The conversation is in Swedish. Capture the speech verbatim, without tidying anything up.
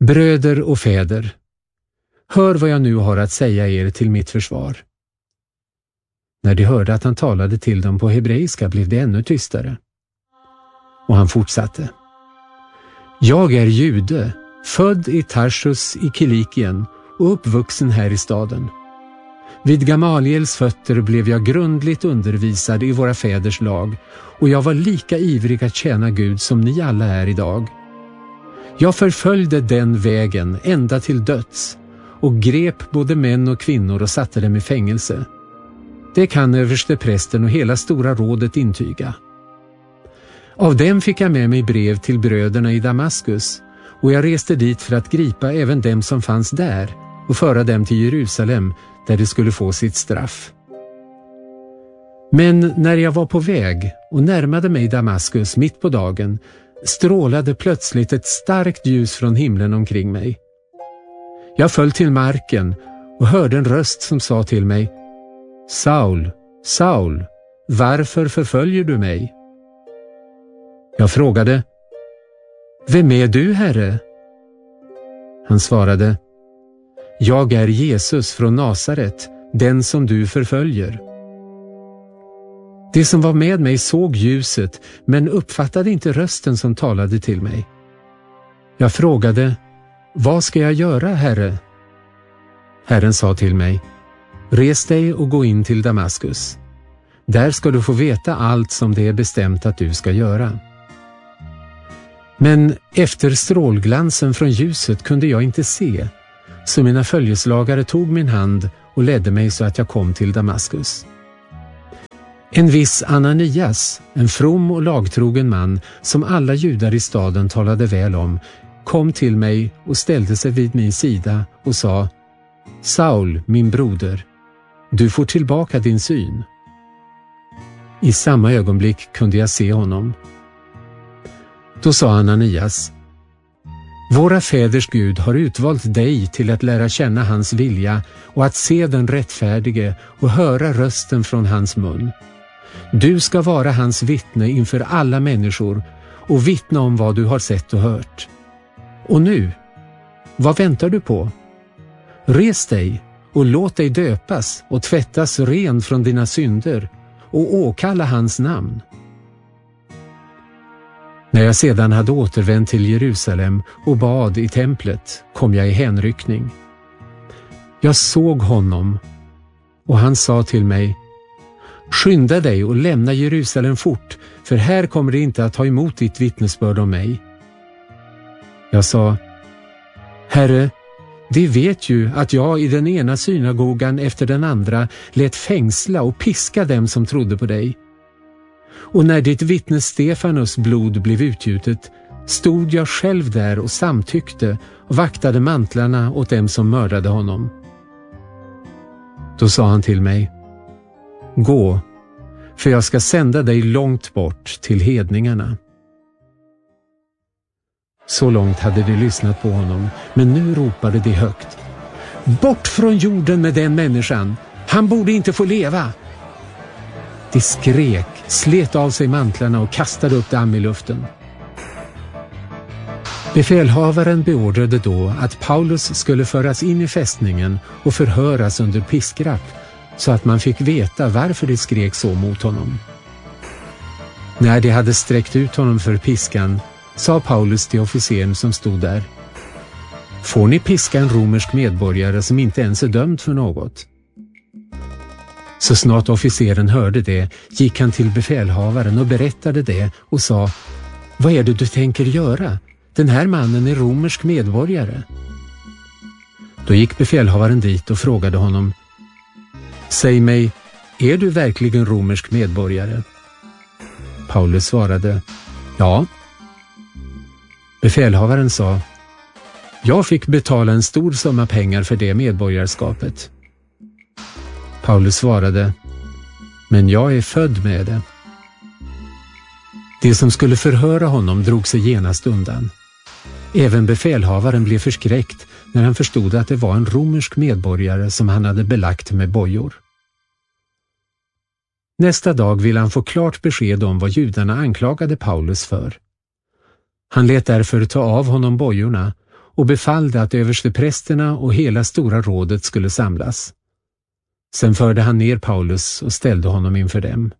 Bröder och fäder, hör vad jag nu har att säga er till mitt försvar. När de hörde att han talade till dem på hebreiska blev det ännu tystare. Och han fortsatte. Jag är jude, född i Tarsus i Kilikien och uppvuxen här i staden. Vid Gamaliels fötter blev jag grundligt undervisad i våra fäders lag och jag var lika ivrig att tjäna Gud som ni alla är idag. Jag förföljde den vägen ända till döds och grep både män och kvinnor och satte dem i fängelse. Det kan översteprästen och hela stora rådet intyga. Av dem fick jag med mig brev till bröderna i Damaskus och jag reste dit för att gripa även dem som fanns där och föra dem till Jerusalem där de skulle få sitt straff. Men när jag var på väg och närmade mig Damaskus mitt på dagen strålade plötsligt ett starkt ljus från himlen omkring mig. Jag föll till marken och hörde en röst som sa till mig: Saul, Saul, varför förföljer du mig? Jag frågade: Vem är du, Herre? Han svarade: Jag är Jesus från Nasaret, den som du förföljer. De som var med mig såg ljuset men uppfattade inte rösten som talade till mig. Jag frågade: Vad ska jag göra, Herre? Herren sa till mig: Res dig och gå in till Damaskus. Där ska du få veta allt som det är bestämt att du ska göra. Men efter strålglansen från ljuset kunde jag inte se, så mina följeslagare tog min hand och ledde mig så att jag kom till Damaskus. En viss Ananias, en from och lagtrogen man som alla judar i staden talade väl om, kom till mig och ställde sig vid min sida och sa: Saul, min broder, du får tillbaka din syn. I samma ögonblick kunde jag se honom. Då sa Ananias: Våra fäders Gud har utvalt dig till att lära känna hans vilja och att se den rättfärdige och höra rösten från hans mun. Du ska vara hans vittne inför alla människor och vittna om vad du har sett och hört. Och nu, vad väntar du på? Res dig och låt dig döpas och tvättas ren från dina synder och åkalla hans namn. När jag sedan hade återvänt till Jerusalem och bad i templet kom jag i hänryckning. Jag såg honom och han sa till mig: Skynda dig och lämna Jerusalem fort, för här kommer det inte att ta emot ditt vittnesbörd om mig. Jag sa: Herre, de vet ju att jag i den ena synagogan efter den andra lät fängsla och piska dem som trodde på dig. Och när ditt vittne Stefanus blod blev utgjutet stod jag själv där och samtyckte och vaktade mantlarna åt dem som mördade honom. Då sa han till mig: Gå, för jag ska sända dig långt bort till hedningarna. Så långt hade de lyssnat på honom, men nu ropade de högt: Bort från jorden med den människan! Han borde inte få leva! De skrek, slet av sig mantlarna och kastade upp damm i luften. Befälhavaren beordrade då att Paulus skulle föras in i fästningen och förhöras under piskrapp, så att man fick veta varför de skrek så mot honom. När de hade sträckt ut honom för piskan sa Paulus till officeren som stod där: Får ni piska en romersk medborgare som inte ens är dömd för något? Så snart officeren hörde det gick han till befälhavaren och berättade det och sa: Vad är det du tänker göra? Den här mannen är romersk medborgare. Då gick befälhavaren dit och frågade honom: Säg mig, är du verkligen romersk medborgare? Paulus svarade: Ja. Befälhavaren sa: Jag fick betala en stor summa pengar för det medborgarskapet. Paulus svarade: Men jag är född med det. De som skulle förhöra honom drog sig genast undan. Även befälhavaren blev förskräckt när han förstod att det var en romersk medborgare som han hade belagt med bojor. Nästa dag ville han få klart besked om vad judarna anklagade Paulus för. Han lät därför ta av honom bojorna och befallde att översteprästerna och hela stora rådet skulle samlas. Sen förde han ner Paulus och ställde honom inför dem.